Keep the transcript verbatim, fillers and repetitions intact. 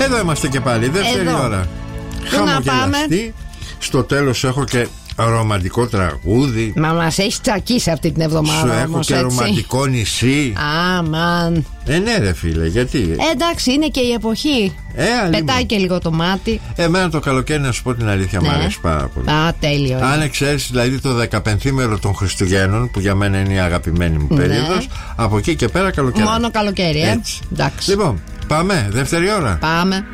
Εδώ είμαστε και πάλι, δεύτερη Εδώ. ώρα. Πού να πάμε? Στο τέλος έχω και ρομαντικό τραγούδι. Μα μας έχει τσακίσει αυτή την εβδομάδα. Σου έχω όμως, και έτσι. ρομαντικό νησί. Αμάν. Ε, ναι, ρε φίλε, γιατί. Ε, εντάξει, είναι και η εποχή. Ε, Πετάει και λίγο το μάτι. Εμένα το καλοκαίρι, να σου πω την αλήθεια, Ναι. μου αρέσει πάρα πολύ. Α, τέλειο. Αν εξαίρεσαι δηλαδή το δεκαπενθήμερο των Χριστουγέννων, που για μένα είναι η αγαπημένη μου Ναι. περίοδος, από εκεί και πέρα καλοκαίρι. Μόνο καλοκαίρι, ε. Έτσι. Εντάξει. Λοιπόν, πάμε, δεύτερη ώρα. Πάμε.